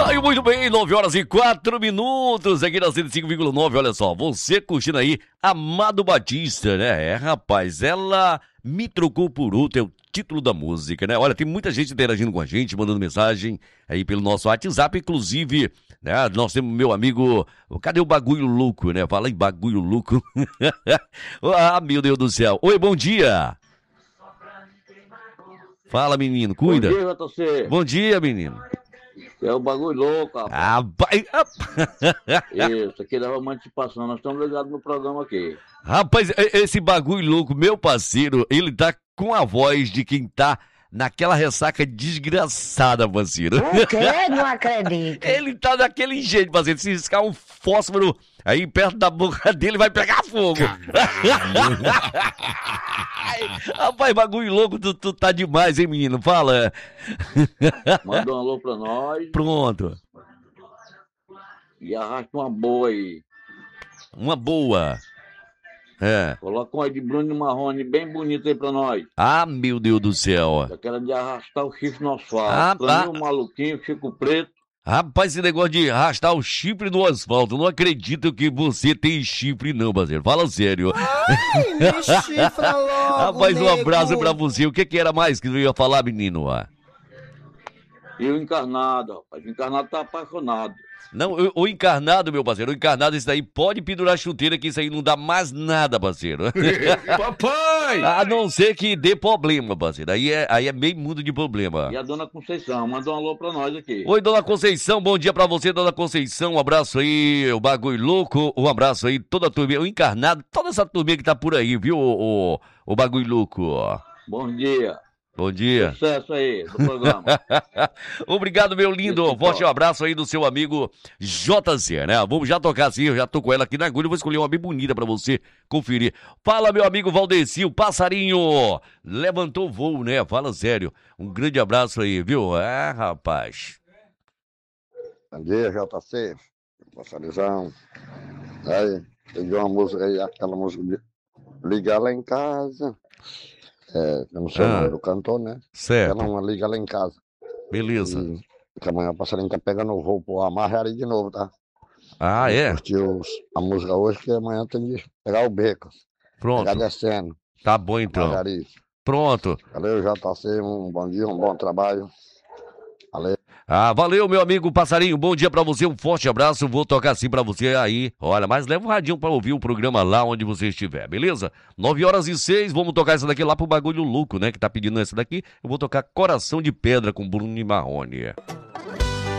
Aí, muito bem, 9h04 aqui na 105,9. Olha só, você curtindo aí Amado Batista, né? Rapaz, ela me trocou por outro, é o título da música, né? Olha, tem muita gente interagindo com a gente, mandando mensagem aí pelo nosso WhatsApp, inclusive, né? Nós temos meu amigo, cadê o Bagulho Louco, né? Fala em Bagulho Louco. Ah, meu Deus do céu. Oi, bom dia. Fala, menino, cuida. Bom dia, JC. Bom dia, menino. É o bagulho louco, rapaz. Isso, aqui dava uma antecipação. Nós estamos ligados no programa aqui. Rapaz, esse bagulho louco, meu parceiro, ele tá com a voz de quem tá naquela ressaca desgraçada, parceiro. O quê? Não acredito. Ele tá daquele jeito, parceiro. Se riscar um fósforo aí perto da boca dele, vai pegar fogo. Rapaz, bagulho louco, tu tá demais, hein, menino? Fala. Manda um alô pra nós. Pronto. E arrasta uma boa aí. Uma boa. É. Coloca uma de Bruno Marrone bem bonita aí pra nós. Ah, meu Deus do céu. Daquela de arrastar o chifre no asfalto. Pra mim, o maluquinho, Chico Preto. Rapaz, esse negócio de arrastar o chifre no asfalto, não acredito que você tem chifre não, parceiro. Fala sério. Ai, me chifra logo, rapaz, um nego. abraço pra você. O que era mais que eu ia falar, menino? E o Encarnado, rapaz. O Encarnado tá apaixonado. Não, o Encarnado, meu parceiro, o Encarnado, esse daí pode pendurar chuteira, que isso aí não dá mais nada, parceiro. Papai! A não ser que dê problema, parceiro. Aí é meio mundo de problema. E a dona Conceição, manda um alô pra nós aqui. Oi, dona Conceição, bom dia pra você, dona Conceição. Um abraço aí, o Bagulho Louco. Um abraço aí, toda a turminha, o Encarnado, toda essa turminha que tá por aí, viu, o Bagulho Louco. Bom dia. Bom dia. Sucesso aí do programa. Obrigado, meu lindo. Forte abraço aí do seu amigo JC, né? Vamos já tocar assim, eu já tô com ela aqui na agulha, vou escolher uma bem bonita pra você conferir. Fala, meu amigo Valdeci, o passarinho levantou voo, né? Fala sério. Um grande abraço aí, viu? É, rapaz. Bom dia, JC. Passarizão. Aí, pediu uma música aí, aquela música de Liga Lá em Casa. Eu não sei o nome do cantor, né? Certo. Ela não liga lá em casa. Beleza. E que amanhã o passarinho tá pegando o voo pro Amarre de novo, tá? Ah, é? Curtiu a música hoje, que amanhã tem de pegar o beco. Pronto. Pegar descendo. Tá bom, então. Pronto. Valeu, JC. Um bom dia, um bom trabalho. Valeu. Ah, valeu, meu amigo Passarinho, bom dia pra você, um forte abraço, vou tocar assim pra você aí, olha, mas leva um radinho pra ouvir o programa lá onde você estiver, beleza? 9h06, vamos tocar essa daqui lá pro Bagulho Louco, né, que tá pedindo essa daqui, eu vou tocar Coração de Pedra com Bruno Marrone.